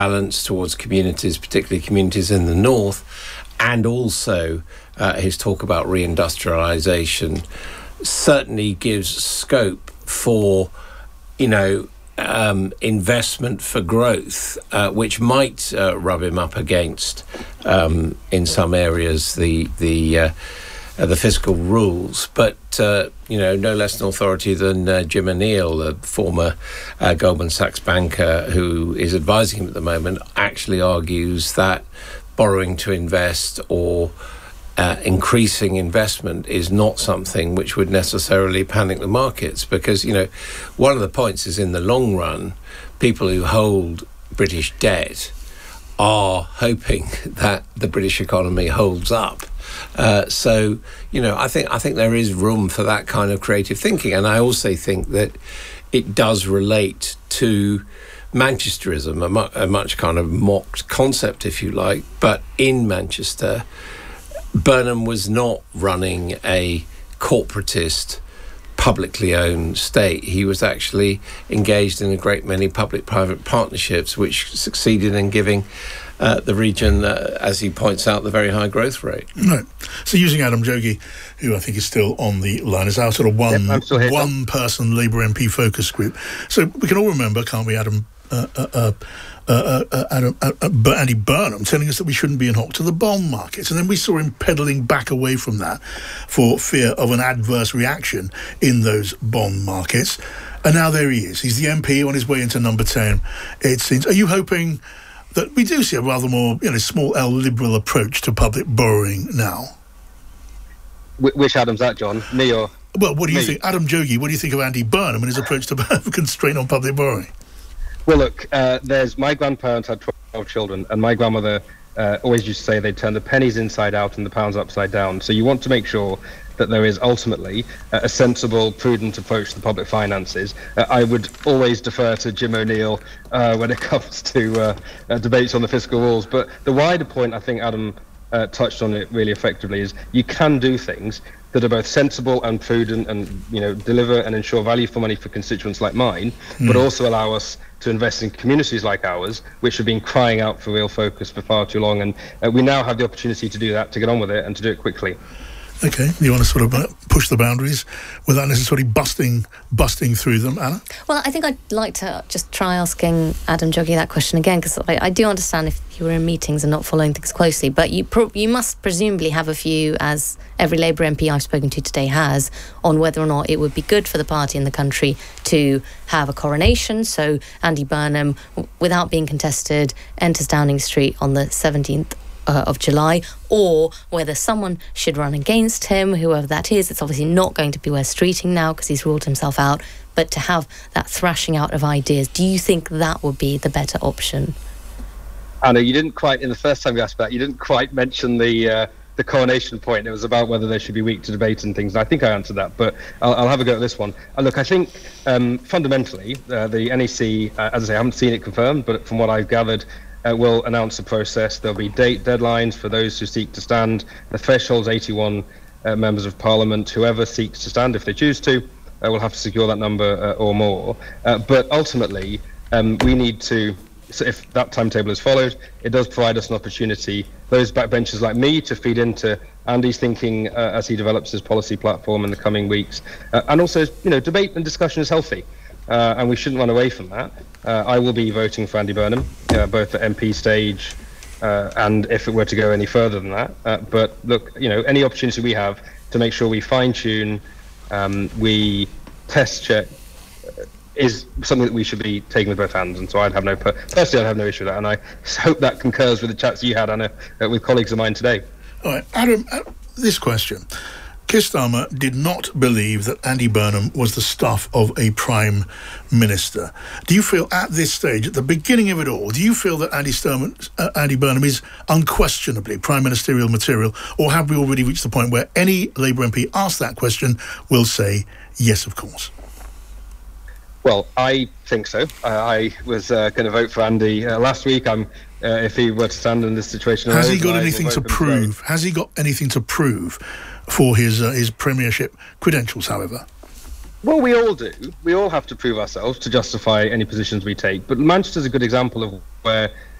balance towards communities, particularly communities in the north, and also his talk about reindustrialization certainly gives scope for, investment for growth, which might rub him up against, in some areas, the fiscal rules. But, no less an authority than Jim O'Neill, a former Goldman Sachs banker who is advising him at the moment, actually argues that borrowing to invest or increasing investment is not something which would necessarily panic the markets, because, one of the points is, in the long run, people who hold British debt are hoping that the British economy holds up. So, I think there is room for that kind of creative thinking. And I also think that it does relate to Manchesterism, a much kind of mocked concept, if you like. But in Manchester, Burnham was not running a corporatist, publicly owned state. He was actually engaged in a great many public-private partnerships, which succeeded in giving the region, as he points out, the very high growth rate. Right. So using Adam Jogee, who I think is still on the line, is our sort of one-person Labour MP focus group. So we can all remember, can't we, Andy Burnham telling us that we shouldn't be in hock to the bond markets, and then we saw him pedalling back away from that for fear of an adverse reaction in those bond markets. And now there he is. He's the MP on his way into number 10, it seems. Are you hoping that we do see a rather more, small L liberal approach to public borrowing now? Which Adam's that, John? Me or... Well, what do you think? Adam Jogee, what do you think of Andy Burnham and his approach to constraint on public borrowing? Well, look, my grandparents had 12 children, and my grandmother always used to say they'd turn the pennies inside out and the pounds upside down. So you want to make sure that there is ultimately a sensible, prudent approach to public finances. I would always defer to Jim O'Neill when it comes to debates on the fiscal rules. But the wider point, I think Adam touched on it really effectively, is you can do things that are both sensible and prudent and, deliver and ensure value for money for constituents like mine, but also allow us to invest in communities like ours, which have been crying out for real focus for far too long. And we now have the opportunity to do that, to get on with it and to do it quickly. Okay, you want to sort of push the boundaries without necessarily busting through them, Anna? Well, I think I'd like to just try asking Adam Jogee that question again, because I do understand if you were in meetings and not following things closely, but you must presumably have a view, as every Labour MP I've spoken to today has, on whether or not it would be good for the party and the country to have a coronation, so Andy Burnham, without being contested, enters Downing Street on the 17th of July, or whether someone should run against him, whoever that is. It's obviously not going to be Wes Streeting now because he's ruled himself out, but to have that thrashing out of ideas, do you think that would be the better option? Anna, you didn't quite, in the first time you asked about, you didn't quite mention the coronation point. It was about whether there should be week to debate and things, and I think I answered that, but I'll have a go at this one. Look, I think fundamentally the NEC, as I say, I haven't seen it confirmed, but from what I've gathered, will announce the process. There'll be deadlines for those who seek to stand. The threshold's 81 members of Parliament. Whoever seeks to stand, if they choose to, will have to secure that number or more. But ultimately, we need to, so if that timetable is followed, it does provide us an opportunity, those backbenchers like me, to feed into Andy's thinking as he develops his policy platform in the coming weeks. And also, debate and discussion is healthy. And we shouldn't run away from that. I will be voting for Andy Burnham, both at MP stage and if it were to go any further than that. But look, any opportunity we have to make sure we fine-tune, we test check, is something that we should be taking with both hands. And so I'd have no issue with that. And I hope that concurs with the chats you had, Anna, with colleagues of mine today. All right, Adam, this question. Keir Starmer did not believe that Andy Burnham was the stuff of a Prime Minister. Do you feel at this stage, at the beginning of it all, do you feel that Andy Burnham is unquestionably Prime Ministerial material, or have we already reached the point where any Labour MP asked that question will say, yes, of course? Well, I think so. I was going to vote for Andy last week. If he were to stand in this situation... Has he got anything to prove? Has he got anything to prove for his premiership credentials, however? Well, we all do. We all have to prove ourselves to justify any positions we take. But Manchester's a good example of where